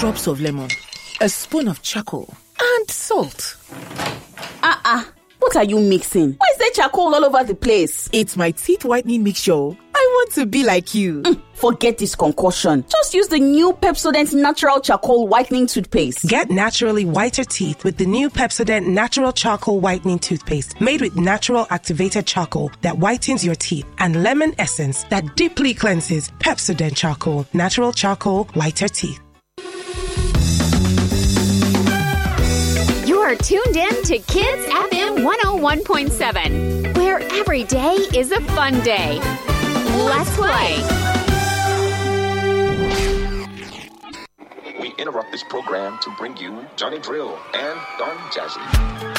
drops of lemon, a spoon of charcoal, and salt. What are you mixing? Why is there charcoal all over the place? It's my teeth whitening mixture. I want to be like you. Forget this concoction. Just use the new Pepsodent Natural Charcoal Whitening Toothpaste. Get naturally whiter teeth with the new Pepsodent Natural Charcoal Whitening Toothpaste, made with natural activated charcoal that whitens your teeth and lemon essence that deeply cleanses. Pepsodent Charcoal, natural charcoal, whiter teeth. You're tuned in to Kids FM 101.7, where every day is a fun day. Let's play. We interrupt this program to bring you Johnny Drill and Don Jazzy.